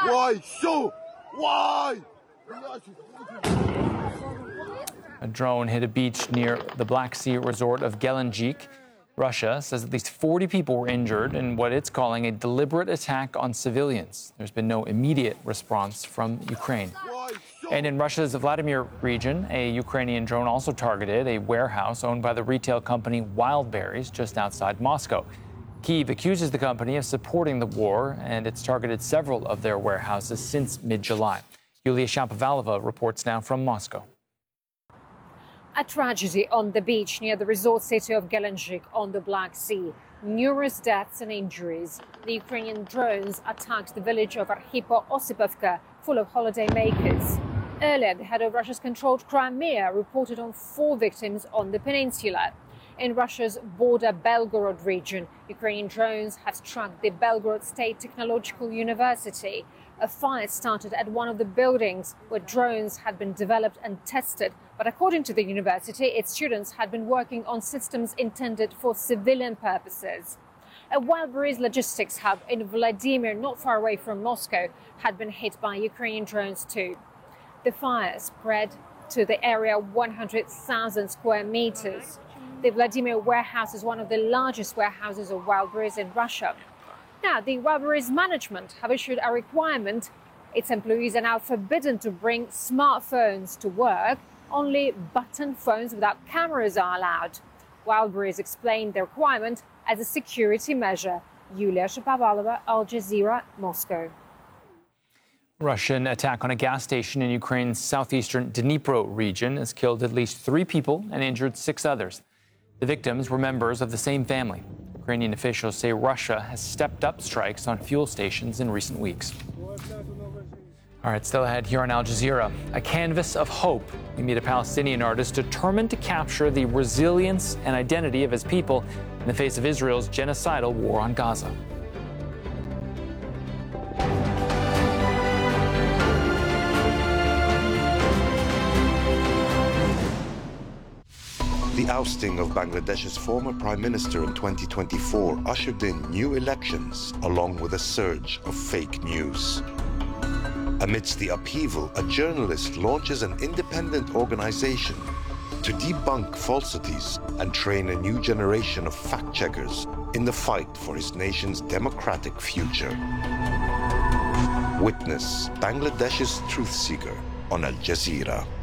Why so? Why? A drone hit a beach near the Black Sea resort of Gelendzhik. Russia says at least 40 people were injured in what it's calling a deliberate attack on civilians. There's been no immediate response from Ukraine. And in Russia's Vladimir region, a Ukrainian drone also targeted a warehouse owned by the retail company Wildberries just outside Moscow. Kyiv accuses the company of supporting the war, and it's targeted several of their warehouses since mid-July. Yulia Shapovalova reports now from Moscow. A tragedy on the beach near the resort city of Gelendzhik on the Black Sea. Numerous deaths and injuries. The Ukrainian drones attacked the village of Arhipo-Osipovka, full of holidaymakers. Earlier, the head of Russia's controlled Crimea reported on 4 victims on the peninsula. In Russia's border Belgorod region, Ukrainian drones have struck the Belgorod State Technological University. A fire started at one of the buildings where drones had been developed and tested. But according to the university, its students had been working on systems intended for civilian purposes. A Wildberries logistics hub in Vladimir, not far away from Moscow, had been hit by Ukrainian drones too. The fire spread to the area 100,000 square meters. The Vladimir warehouse is one of the largest warehouses of Wildberries in Russia. Now, the Wildberries management have issued a requirement. Its employees are now forbidden to bring smartphones to work. Only button phones without cameras are allowed. Wildberries explained the requirement as a security measure. Yulia Shapovalova, Al Jazeera, Moscow. Russian attack on a gas station in Ukraine's southeastern Dnipro region has killed at least 3 people and injured 6 others. The victims were members of the same family. Ukrainian officials say Russia has stepped up strikes on fuel stations in recent weeks. All right, still ahead here on Al Jazeera, a canvas of hope. We meet a Palestinian artist determined to capture the resilience and identity of his people in the face of Israel's genocidal war on Gaza. The ousting of Bangladesh's former prime minister in 2024 ushered in new elections, along with a surge of fake news. Amidst the upheaval, a journalist launches an independent organization to debunk falsities and train a new generation of fact-checkers in the fight for his nation's democratic future. Witness Bangladesh's truth seeker on Al Jazeera.